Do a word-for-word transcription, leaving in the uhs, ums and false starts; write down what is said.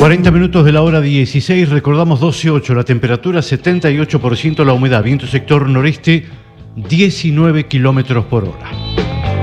cuarenta minutos de la hora dieciséis, recordamos doce ocho, la temperatura setenta y ocho por ciento, la humedad, viento sector noreste diecinueve kilómetros por hora.